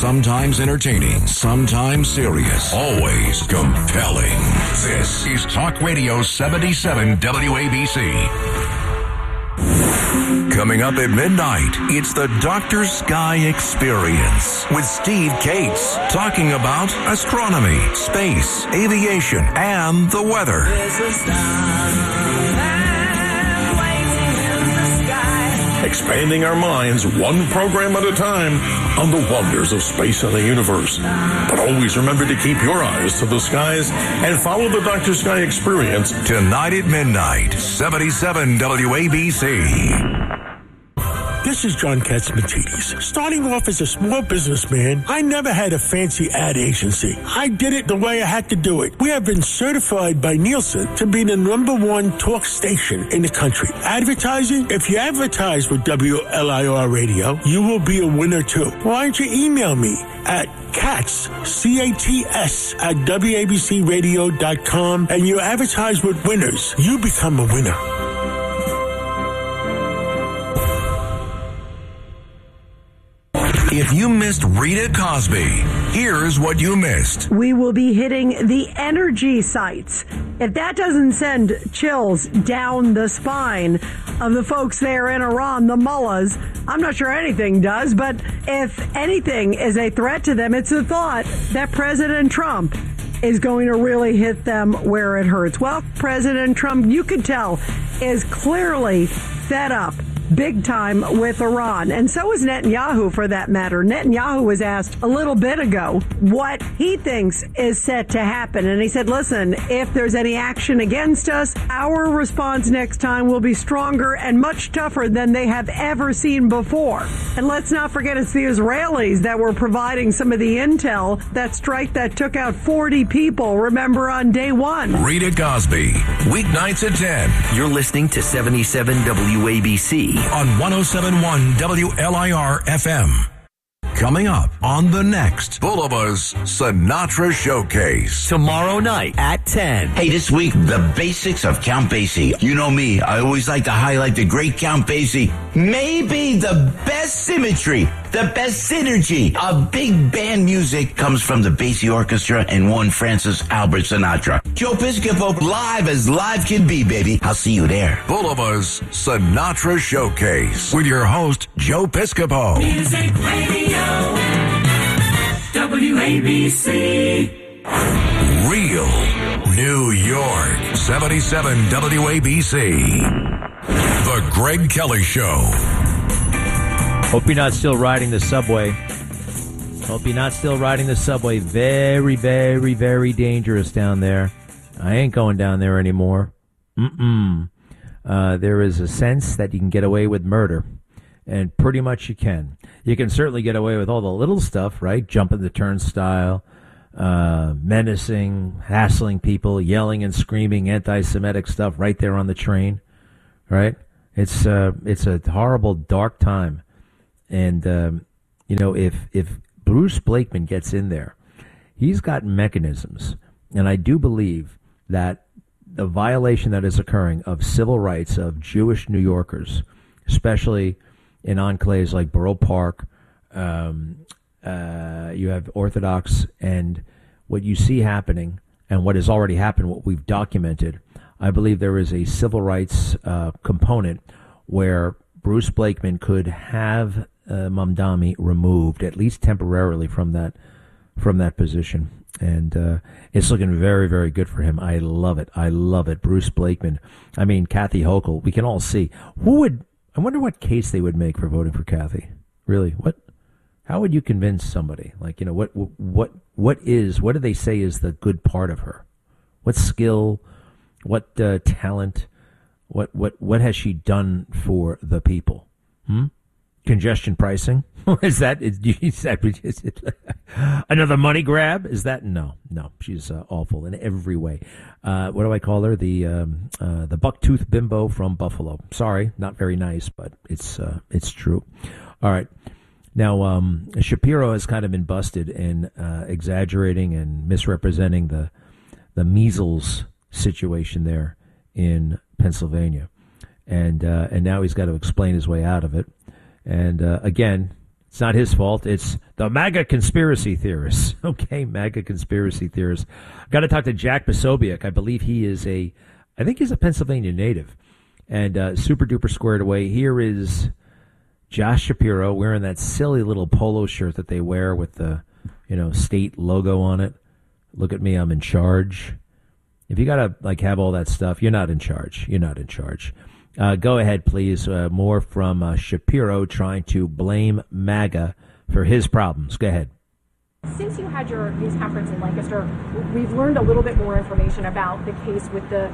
Sometimes entertaining, sometimes serious, always compelling. This is Talk Radio 77 WABC. Coming up at midnight, it's the Dr. Sky Experience with Steve Cates, talking about astronomy, space, aviation, and the weather. Expanding our minds one program at a time on the wonders of space and the universe. But always remember to keep your eyes to the skies and follow the Dr. Sky Experience. Tonight at midnight, 77 WABC. This is John Katzmatidis. Starting off as a small businessman, I never had a fancy ad agency. I did it the way I had to do it. We have been certified by Nielsen to be the #1 talk station in the country. Advertising? If you advertise with WLIR Radio, you will be a winner too. Why don't you email me at Katz, C-A-T-S, at WABCRadio.com, and you advertise with winners. You become a winner. If you missed Rita Cosby, here's what you missed. We will be hitting the energy sites. If that doesn't send chills down the spine of the folks there in Iran, the mullahs, I'm not sure anything does, but if anything is a threat to them, it's the thought that President Trump is going to really hit them where it hurts. Well, President Trump, you could tell, is clearly fed up big time with Iran. And so is Netanyahu, for that matter. Netanyahu was asked a little bit ago what he thinks is set to happen. And he said, listen, if there's any action against us, our response next time will be stronger and much tougher than they have ever seen before. And let's not forget, it's the Israelis that were providing some of the intel, that strike that took out 40 people, remember, on day one. Rita Cosby, weeknights at 10. You're listening to 77 WABC. On 107.1 WLIR FM. Coming up on the next Bulava's Sinatra Showcase. Tomorrow night at 10. Hey, this week, the basics of Count Basie. You know me, I always like to highlight the great Count Basie. Maybe the best symmetry, the best synergy of big band music comes from the Basie Orchestra and one Francis Albert Sinatra. Joe Piscopo, live as live can be, baby. I'll see you there. Bulava's Sinatra Showcase with your host, Joe Piscopo. Music Radio, WABC. Real New York, 77 WABC. The Greg Kelly Show. Hope you're not still riding the subway. Very, very, very dangerous down there. I ain't going down there anymore. There is a sense that you can get away with murder. And pretty much you can. You can certainly get away with all the little stuff, right? Jumping the turnstile, menacing, hassling people, yelling and screaming anti-Semitic stuff right there on the train, right? It's a horrible, dark time. And, if Bruce Blakeman gets in there, he's got mechanisms. And I do believe that the violation that is occurring of civil rights of Jewish New Yorkers, especially in enclaves like Borough Park, you have Orthodox, and what you see happening and what has already happened, what we've documented, I believe there is a civil rights component where Bruce Blakeman could have Mamdani removed, at least temporarily, from that position. And it's looking very, very good for him. I love it. Bruce Blakeman. I mean, Kathy Hochul. We can all see. I wonder what case they would make for voting for Kathy. Really, how would you convince somebody? Like, what do they say is the good part of her? What skill? What talent? What has she done for the people? Congestion pricing? Is that another money grab? Is that no? She's awful in every way. What do I call her? The bucktooth bimbo from Buffalo. Sorry, not very nice, but it's true. All right. Now, Shapiro has kind of been busted in exaggerating and misrepresenting the measles situation there in Pennsylvania, and now he's got to explain his way out of it. And again, It's not his fault. It's the MAGA conspiracy theorists. Okay, MAGA conspiracy theorists. Got to talk to Jack Posobiec. I believe I think he's a Pennsylvania native, and super duper squared away. Here is Josh Shapiro wearing that silly little polo shirt that they wear with the, state logo on it. Look at me, I'm in charge. If you got to have all that stuff, you're not in charge. You're not in charge. Go ahead, please. More from Shapiro trying to blame MAGA for his problems. Go ahead. Since you had your news conference in Lancaster, we've learned a little bit more information about the case with the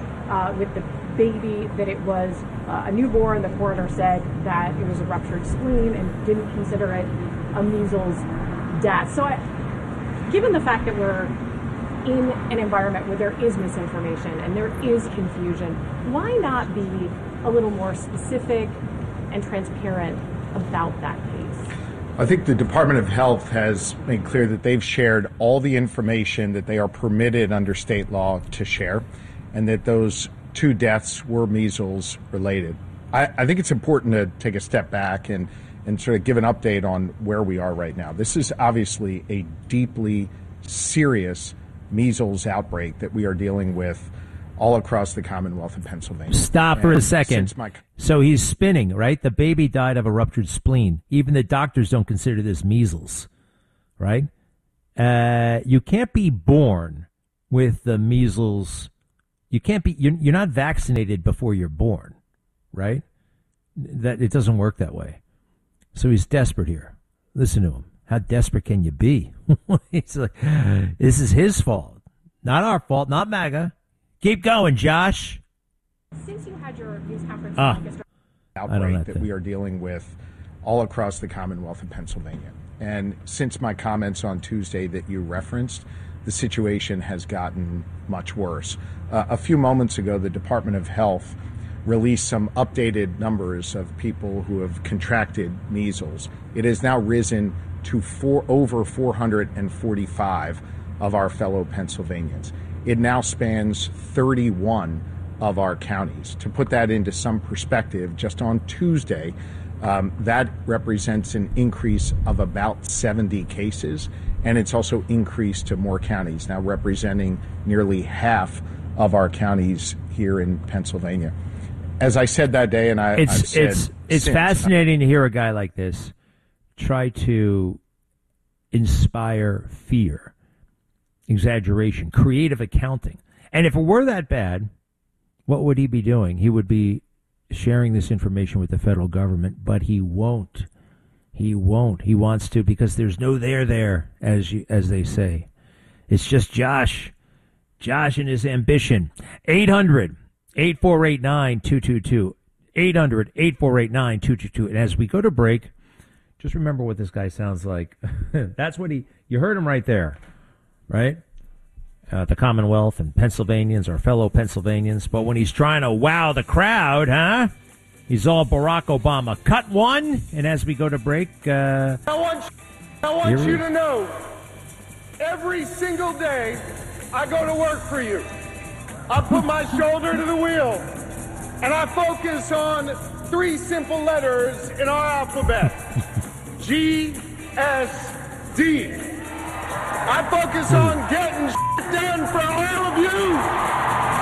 baby, that it was a newborn. The coroner said that it was a ruptured spleen and didn't consider it a measles death. So given the fact that we're in an environment where there is misinformation and there is confusion, why not be a little more specific and transparent about that case? I think the Department of Health has made clear that they've shared all the information that they are permitted under state law to share, and that those 2 deaths were measles related. I think it's important to take a step back and sort of give an update on where we are right now. This is obviously a deeply serious measles outbreak that we are dealing with all across the Commonwealth of Pennsylvania. Stop for a second. So he's spinning, right? The baby died of a ruptured spleen. Even the doctors don't consider this measles, right? You can't be born with the measles. You can't be. You're not vaccinated before you're born, right? That it doesn't work that way. So he's desperate here. Listen to him. How desperate can you be? He's like, this is his fault, not our fault, not MAGA. Keep going, Josh. Since you had your news conference in Lancaster, outbreak that we are dealing with all across the Commonwealth of Pennsylvania. And since my comments on Tuesday that you referenced, the situation has gotten much worse. A few moments ago, the Department of Health released some updated numbers of people who have contracted measles. It has now risen to over 445 of our fellow Pennsylvanians. It now spans 31 of our counties. To put that into some perspective, just on Tuesday, that represents an increase of about 70 cases, and it's also increased to more counties, now representing nearly half of our counties here in Pennsylvania. As I said that day, and it's fascinating to hear a guy like this try to inspire fear, exaggeration, creative accounting. And if it were that bad, what would he be doing? He would be sharing this information with the federal government, but he won't. He won't. He wants to because there's no there, as they say. It's just Josh and his ambition. 800-848-9222. 800-848-9222. And as we go to break, just remember what this guy sounds like. That's what you heard him right there, right? The Commonwealth and Pennsylvanians, our fellow Pennsylvanians. But when he's trying to wow the crowd, he's all Barack Obama. Cut one. And as we go to break, I want you to know, every single day I go to work for you. I put my shoulder to the wheel, and I focus on 3 simple letters in our alphabet. GSD. I focus on getting done for all of you.